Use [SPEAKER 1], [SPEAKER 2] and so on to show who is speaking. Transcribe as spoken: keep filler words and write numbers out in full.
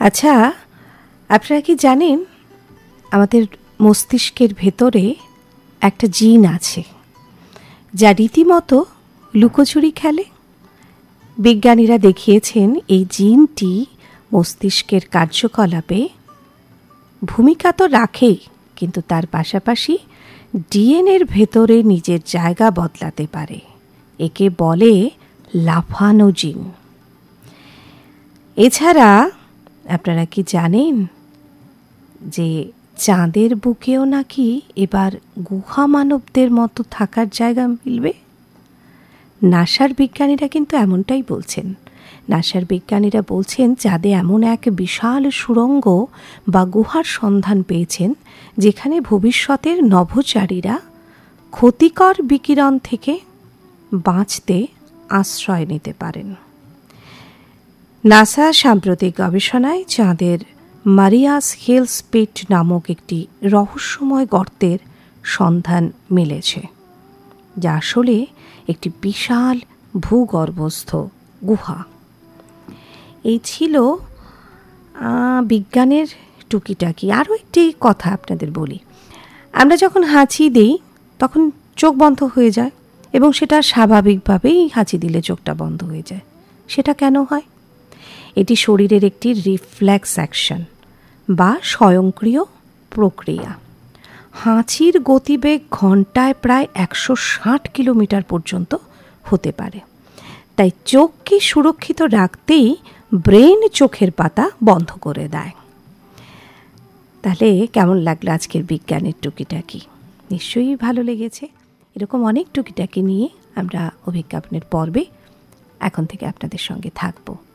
[SPEAKER 1] আচ্ছা, আপনারা কি জানেন আমাদের মস্তিষ্কের ভেতরে একটা জিন আছে যা রীতিমতো লুকোচুরি খেলে? বিজ্ঞানীরা দেখিয়েছেন এই জিনটি মস্তিষ্কের কার্যকলাপে ভূমিকা তো রাখেই, কিন্তু তার পাশাপাশি ডিএনএর ভেতরে নিজের জায়গা বদলাতে পারে। একে বলে লাফানো জিন। এছাড়া আপনারা কি জানেন যে চাঁদের বুকেও নাকি এবার গুহা মানবদের মতো থাকার জায়গা মিলবে? নাসার বিজ্ঞানীরা কিন্তু এমনটাই বলছেন। নাসার বিজ্ঞানীরা বলছেন চাঁদে এমন এক বিশাল সুড়ঙ্গ বা গুহার সন্ধান পেয়েছেন যেখানে ভবিষ্যতের নভোচারীরা ক্ষতিকর বিকিরণ থেকে বাঁচতে আশ্রয় নিতে পারেন। নাসা সাম্প্রতিক গবেষণায় চাঁদের মারিয়াস হিলস পিট নামক একটি রহস্যময় গর্তের সন্ধান মিলেছে, যা আসলে একটি বিশাল ভূগর্ভস্থ গুহা। এই ছিল বিজ্ঞানের টুকিটাকি। আরও একটি কথা আপনাদের বলি, আমরা যখন হাঁচি দিই তখন চোখ বন্ধ হয়ে যায় এবং সেটা স্বাভাবিকভাবেই হাঁচি দিলে চোখটা বন্ধ হয়ে যায়। সেটা কেন হয়? এটি শরীরের একটি রিফ্লেক্স অ্যাকশন বা স্বয়ংক্রিয় প্রক্রিয়া। হাঁচির গতিবেগ ঘন্টায় প্রায় একশো ষাট কিলোমিটার পর্যন্ত হতে পারে। তাই চোখকে সুরক্ষিত রাখতেই ব্রেন চোখের পাতা বন্ধ করে দেয়। তাহলে কেমন লাগলো আজকের বিজ্ঞানের টুকিটাকি? নিশ্চয়ই ভালো লেগেছে। এরকম অনেক টুকিটাকি নিয়ে আমরা অভিজ্ঞাপনের পর্বে এখন থেকে আপনাদের সঙ্গে থাকবো।